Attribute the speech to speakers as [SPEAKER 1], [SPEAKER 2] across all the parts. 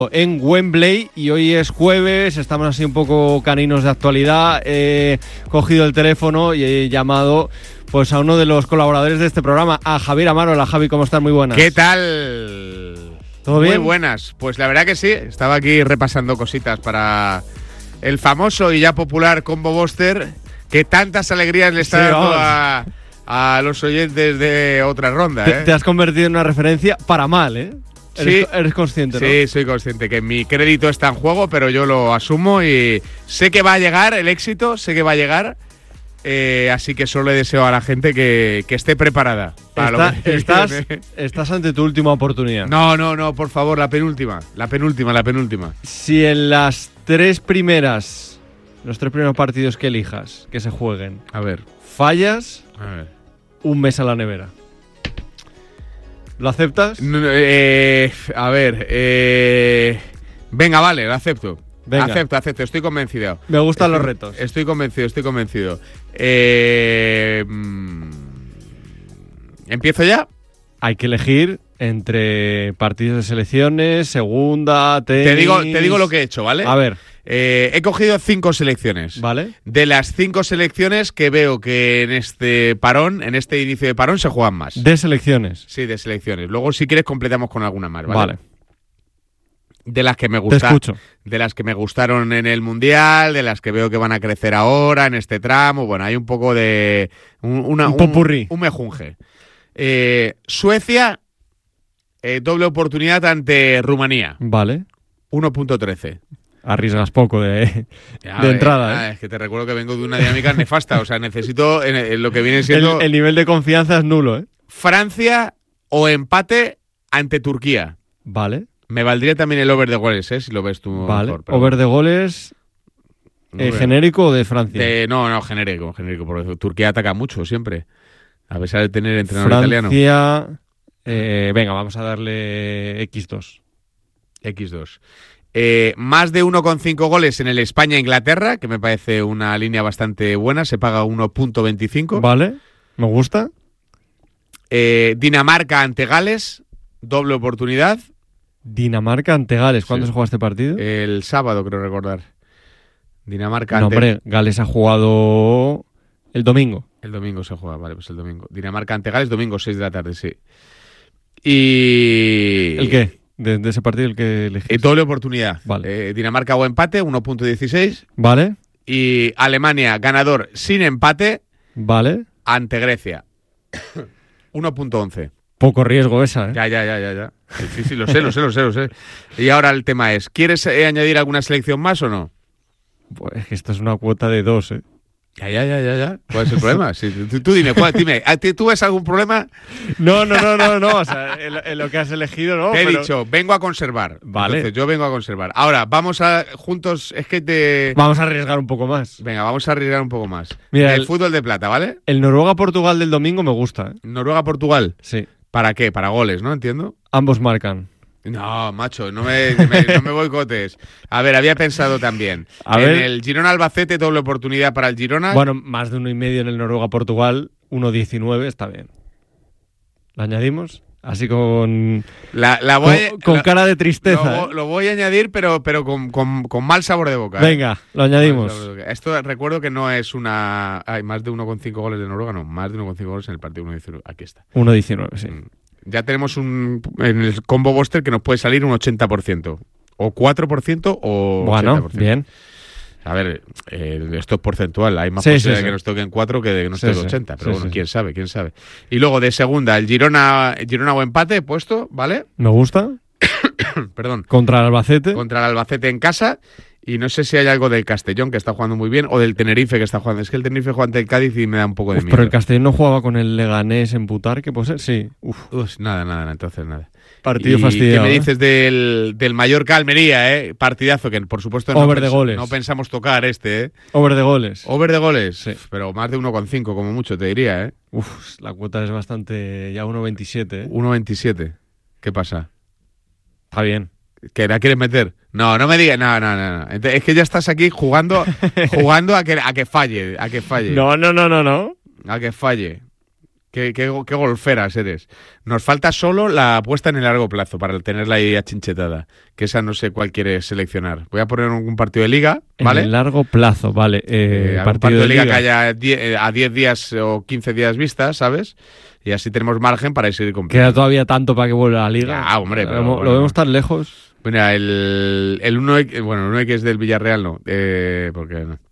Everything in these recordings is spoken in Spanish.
[SPEAKER 1] En Wembley, y hoy es jueves, estamos así un poco caninos de actualidad. He cogido el teléfono y he llamado pues a uno de los colaboradores de este programa, a Javier Amaro. Hola Javi, ¿cómo estás? Muy buenas.
[SPEAKER 2] ¿Qué tal?
[SPEAKER 1] ¿Todo bien?
[SPEAKER 2] Muy buenas. Pues la verdad que sí, estaba aquí repasando cositas para el famoso y ya popular Combo Buster, que tantas alegrías le está dando a los oyentes de otra ronda.
[SPEAKER 1] Te has convertido en una referencia para mal, ¿eh?
[SPEAKER 2] Sí,
[SPEAKER 1] eres consciente, ¿no?
[SPEAKER 2] Sí, soy consciente que mi crédito está en juego, pero yo lo asumo y sé que va a llegar el éxito, sé que va a llegar, así que solo le deseo a la gente que esté preparada.
[SPEAKER 1] Estás ante tu última oportunidad.
[SPEAKER 2] No, por favor, la penúltima.
[SPEAKER 1] Si en los tres primeros partidos que elijas, que se jueguen,
[SPEAKER 2] A ver.
[SPEAKER 1] fallas, un mes a la nevera. ¿Lo aceptas?
[SPEAKER 2] A ver, venga, vale, lo acepto.
[SPEAKER 1] Venga.
[SPEAKER 2] Acepto, estoy convencido.
[SPEAKER 1] Me gustan los retos.
[SPEAKER 2] Estoy convencido. ¿Empiezo ya?
[SPEAKER 1] Hay que elegir entre partidos de selecciones, segunda, tenis…
[SPEAKER 2] Te digo lo que he hecho, ¿vale?
[SPEAKER 1] A ver.
[SPEAKER 2] He cogido 5 selecciones.
[SPEAKER 1] Vale.
[SPEAKER 2] De las 5 selecciones que veo que en este inicio de parón, se juegan más.
[SPEAKER 1] De selecciones.
[SPEAKER 2] Sí, de selecciones. Luego, si quieres, completamos con alguna más, ¿vale?
[SPEAKER 1] Vale.
[SPEAKER 2] De las que me
[SPEAKER 1] Te escucho.
[SPEAKER 2] De las que me gustaron en el Mundial, de las que veo que van a crecer ahora en este tramo. Bueno, hay un poco de… un
[SPEAKER 1] popurrí.
[SPEAKER 2] Un mejunje. Suecia, doble oportunidad ante Rumanía.
[SPEAKER 1] Vale.
[SPEAKER 2] 1.13.
[SPEAKER 1] Arriesgas poco de entrada, ¿eh?
[SPEAKER 2] Es que te recuerdo que vengo de una dinámica nefasta. O sea, necesito en lo que viene siendo…
[SPEAKER 1] El nivel de confianza es nulo, ¿eh?
[SPEAKER 2] Francia o empate ante Turquía.
[SPEAKER 1] Vale.
[SPEAKER 2] Me valdría también el over de goles, si lo ves tú
[SPEAKER 1] vale.
[SPEAKER 2] mejor. Pero…
[SPEAKER 1] Over de goles… ¿genérico o de Francia?
[SPEAKER 2] No, genérico, porque Turquía ataca mucho siempre, a pesar de tener entrenador italiano.
[SPEAKER 1] Francia… venga, vamos a darle X2.
[SPEAKER 2] Más de 1,5 goles en el España-Inglaterra, que me parece una línea bastante buena, se paga 1.25.
[SPEAKER 1] Vale, me gusta.
[SPEAKER 2] Dinamarca ante Gales, doble oportunidad.
[SPEAKER 1] Dinamarca ante Gales, ¿cuándo se juega este partido?
[SPEAKER 2] El sábado, creo recordar. Dinamarca
[SPEAKER 1] no,
[SPEAKER 2] ante…
[SPEAKER 1] hombre, Gales ha jugado el domingo.
[SPEAKER 2] El domingo se juega, vale, pues el domingo. Dinamarca ante Gales, domingo 6 de la tarde, sí. Y…
[SPEAKER 1] ¿El qué? De ese partido el que elegís.
[SPEAKER 2] Doble oportunidad.
[SPEAKER 1] Vale.
[SPEAKER 2] Dinamarca o empate, 1.16.
[SPEAKER 1] Vale.
[SPEAKER 2] Y Alemania, ganador sin empate.
[SPEAKER 1] Vale.
[SPEAKER 2] Ante Grecia. 1.11.
[SPEAKER 1] Poco riesgo esa, ¿eh?
[SPEAKER 2] Ya. Sí, lo sé. Y ahora el tema es, ¿quieres añadir alguna selección más o no?
[SPEAKER 1] Pues es que esto es una cuota de 2, ¿eh?
[SPEAKER 2] Ya. ¿Cuál es el problema? Sí, tú dime, ¿tú ves algún problema?
[SPEAKER 1] No. O sea, en lo que has elegido, ¿no?
[SPEAKER 2] Te he dicho, vengo a conservar.
[SPEAKER 1] Vale.
[SPEAKER 2] Entonces, yo vengo a conservar. Ahora, vamos a juntos,
[SPEAKER 1] Vamos a arriesgar un poco más.
[SPEAKER 2] Venga, vamos a arriesgar un poco más.
[SPEAKER 1] Mira,
[SPEAKER 2] el fútbol de plata, ¿vale? El
[SPEAKER 1] Noruega-Portugal del domingo me gusta, ¿eh?
[SPEAKER 2] ¿Noruega-Portugal?
[SPEAKER 1] Sí.
[SPEAKER 2] ¿Para qué? Para goles, ¿no? Entiendo.
[SPEAKER 1] Ambos marcan.
[SPEAKER 2] No, macho, no me boicotes. A ver, había pensado también. El Girona-Albacete, doble oportunidad para el Girona.
[SPEAKER 1] Bueno, más de 1,5 en el Noruega-Portugal, 1,19 está bien. ¿Lo añadimos? Así con cara de tristeza.
[SPEAKER 2] Lo voy a añadir, pero con mal sabor de boca.
[SPEAKER 1] Venga, lo añadimos.
[SPEAKER 2] Esto recuerdo que no es una… Hay más de 1,5 goles de Noruega, no. Más de 1,5 goles en el partido 1,19. Aquí está.
[SPEAKER 1] 1,19, sí.
[SPEAKER 2] Ya tenemos en el Combo Buster que nos puede salir un 80%. O 4% o 80%.
[SPEAKER 1] Bueno, bien.
[SPEAKER 2] A ver, esto es porcentual. Hay más posibilidad de que nos toquen 4 que de que nos toquen 80. Pero bueno, quién sabe. Y luego de segunda, el Girona o empate puesto, ¿vale?
[SPEAKER 1] Me gusta.
[SPEAKER 2] Perdón.
[SPEAKER 1] Contra el Albacete.
[SPEAKER 2] Contra el Albacete en casa. Y no sé si hay algo del Castellón, que está jugando muy bien, o del Tenerife, que está jugando. Es que el Tenerife juega ante el Cádiz y me da un poco de miedo.
[SPEAKER 1] Pero el Castellón no jugaba con el Leganés en Butarque, ¿puede ser? Sí.
[SPEAKER 2] Nada, entonces nada.
[SPEAKER 1] Partido fastidiado.
[SPEAKER 2] ¿Qué me dices del Mallorca-Almería, Partidazo, que por supuesto
[SPEAKER 1] Over de goles.
[SPEAKER 2] No pensamos tocar
[SPEAKER 1] Over de goles.
[SPEAKER 2] Over de goles,
[SPEAKER 1] sí.
[SPEAKER 2] Pero más de 1,5 como mucho, te diría,
[SPEAKER 1] La cuota es bastante… ya 1,27,
[SPEAKER 2] 1,27. ¿Qué pasa?
[SPEAKER 1] Está bien.
[SPEAKER 2] ¿Que la quieres meter? No me digas. No. Es que ya estás aquí jugando a que falle.
[SPEAKER 1] No.
[SPEAKER 2] A que falle. Qué golferas eres. Nos falta solo la apuesta en el largo plazo para tenerla ahí achinchetada. Que esa no sé cuál quieres seleccionar. Voy a poner un partido de liga, ¿vale?
[SPEAKER 1] En el largo plazo, vale.
[SPEAKER 2] Partido de liga que haya a 10 días o 15 días vistas, ¿sabes? Y así tenemos margen para seguir compitiendo.
[SPEAKER 1] Queda todavía tanto para que vuelva a la liga.
[SPEAKER 2] Ya, hombre.
[SPEAKER 1] Pero lo vemos tan lejos.
[SPEAKER 2] Mira, el 1X, bueno, el 1X del Villarreal no. Porque no.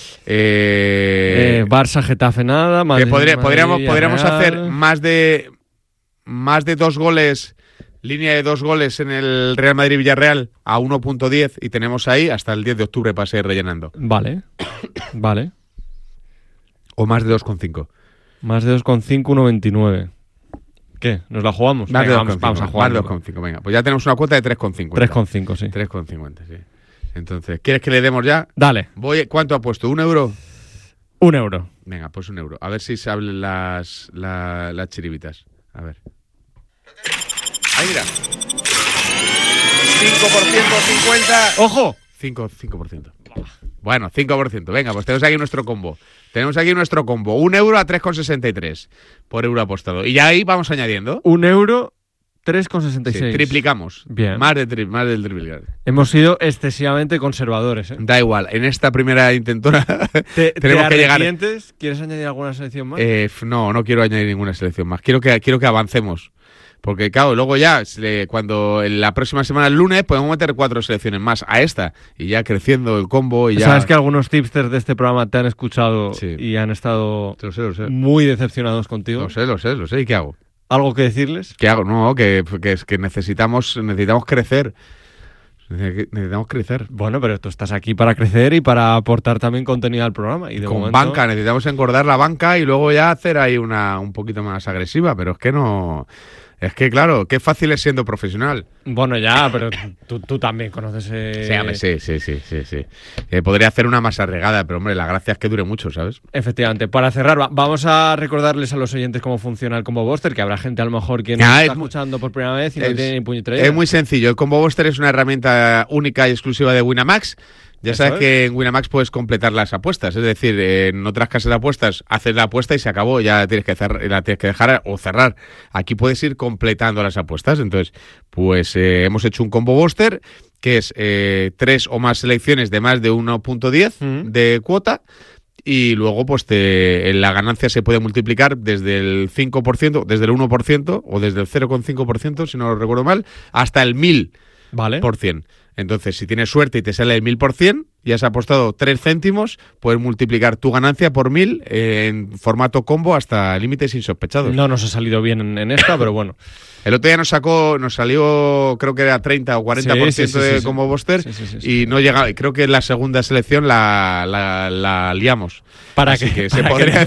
[SPEAKER 1] Barça, Getafe, nada.
[SPEAKER 2] Podríamos hacer más de 2 goles, línea de 2 goles en el Real Madrid-Villarreal a 1.10 y tenemos ahí hasta el 10 de octubre para seguir rellenando.
[SPEAKER 1] Vale.
[SPEAKER 2] O más de 2.5.
[SPEAKER 1] Más de 2.5, 1.29. ¿Qué? ¿Nos la jugamos?
[SPEAKER 2] Más
[SPEAKER 1] Venga,
[SPEAKER 2] de 2.5.
[SPEAKER 1] Vamos a jugar.
[SPEAKER 2] Más de 2.5, venga. Pues ya tenemos una cuota de 3.50.
[SPEAKER 1] 3.5, sí.
[SPEAKER 2] 3.50, sí. Entonces, ¿quieres que le demos ya?
[SPEAKER 1] Dale.
[SPEAKER 2] ¿Cuánto ha puesto? ¿1 euro?
[SPEAKER 1] 1 euro.
[SPEAKER 2] Venga, pues 1 euro. A ver si se abren las chiribitas. A ver. Ahí mira. 5%, 50.
[SPEAKER 1] ¡Ojo!
[SPEAKER 2] 5%. Bueno, 5%. Venga, pues tenemos aquí nuestro combo. 1 euro a 3,63 por euro apostado. Y ya ahí vamos añadiendo.
[SPEAKER 1] 1 euro, 3,66.
[SPEAKER 2] Sí, triplicamos.
[SPEAKER 1] Bien.
[SPEAKER 2] Más del triple.
[SPEAKER 1] Hemos sido excesivamente conservadores, ¿eh?
[SPEAKER 2] Da igual. En esta primera intentona tenemos que llegar.
[SPEAKER 1] ¿Quieres añadir alguna selección más?
[SPEAKER 2] No quiero añadir ninguna selección más. Quiero que avancemos. Porque, claro, luego ya, cuando en la próxima semana, el lunes, podemos meter 4 selecciones más a esta. Y ya creciendo el combo y ya...
[SPEAKER 1] ¿Sabes que algunos tipsters de este programa te han escuchado
[SPEAKER 2] sí.
[SPEAKER 1] Y han estado
[SPEAKER 2] lo sé.
[SPEAKER 1] muy decepcionados contigo?
[SPEAKER 2] Lo sé. ¿Y qué hago?
[SPEAKER 1] ¿Algo que decirles?
[SPEAKER 2] ¿Qué hago? No, que necesitamos crecer. Necesitamos crecer.
[SPEAKER 1] Bueno, pero tú estás aquí para crecer y para aportar también contenido al programa. Y de
[SPEAKER 2] con
[SPEAKER 1] momento...
[SPEAKER 2] banca, necesitamos engordar la banca y luego ya hacer ahí una un poquito más agresiva, pero es que no... Es que, claro, qué fácil es siendo profesional.
[SPEAKER 1] Bueno, ya, pero tú también conoces...
[SPEAKER 2] Sí. Podría hacer una más arregada, pero, hombre, la gracia es que dure mucho, ¿sabes?
[SPEAKER 1] Efectivamente. Para cerrar, vamos a recordarles a los oyentes cómo funciona el Combo Buster, que habrá gente a lo mejor que nos está escuchando por primera vez y no tiene ni puñetera idea.
[SPEAKER 2] Es muy sencillo. El Combo Buster es una herramienta única y exclusiva de Winamax. Ya sabes que en Winamax puedes completar las apuestas, es decir, en otras casas de apuestas haces la apuesta y se acabó, ya la tienes que dejar o cerrar. Aquí puedes ir completando las apuestas, entonces pues hemos hecho un combo booster que es 3 o más selecciones de más de 1.10 de cuota y luego pues la ganancia se puede multiplicar desde el 5%, desde el 1% o desde el 0,5%, si no lo recuerdo mal, hasta el 1000%.
[SPEAKER 1] Vale.
[SPEAKER 2] Entonces, si tienes suerte y te sale el 1000% y has apostado 3 céntimos, puedes multiplicar tu ganancia por 1000 en formato combo hasta límites insospechados.
[SPEAKER 1] No nos ha salido bien en esta, pero bueno.
[SPEAKER 2] El otro día nos salió, creo que era 30 o 40% de combo booster y no llegaba. Creo que en la segunda selección la liamos. Se podría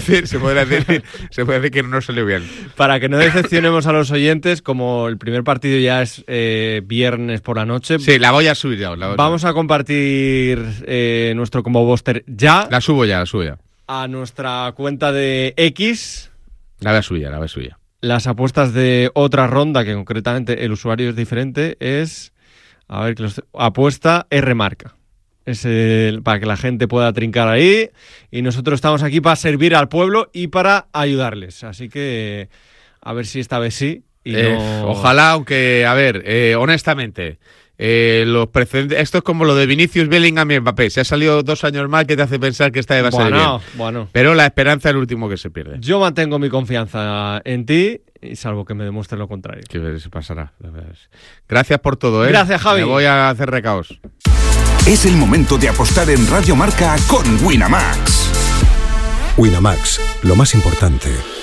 [SPEAKER 2] decir que no nos salió bien.
[SPEAKER 1] Para que no decepcionemos a los oyentes, como el primer partido ya es viernes por la noche.
[SPEAKER 2] Sí, la voy a subir ya.
[SPEAKER 1] Vamos a compartir nuestro combo booster ya.
[SPEAKER 2] La subo ya.
[SPEAKER 1] A nuestra cuenta de X.
[SPEAKER 2] La voy a subir.
[SPEAKER 1] Las apuestas de otra ronda, que concretamente el usuario es diferente, es... A ver, apuesta R marca. Es para que la gente pueda trincar ahí. Y nosotros estamos aquí para servir al pueblo y para ayudarles. Así que a ver si esta vez sí. Y
[SPEAKER 2] ojalá, aunque, a ver, honestamente... los precedentes, esto es como lo de Vinicius, Bellingham y Mbappé. Se ha salido 2 años mal que te hace pensar que esta vez va a salir bien.
[SPEAKER 1] Bueno.
[SPEAKER 2] Pero la esperanza es el último que se pierde.
[SPEAKER 1] Yo mantengo mi confianza en ti, y salvo que me demuestres lo contrario.
[SPEAKER 2] Que se pasará. Gracias por todo, ¿eh?
[SPEAKER 1] Gracias, Javi.
[SPEAKER 2] Me voy a hacer recaos.
[SPEAKER 3] Es el momento de apostar en Radio Marca con Winamax.
[SPEAKER 4] Winamax, lo más importante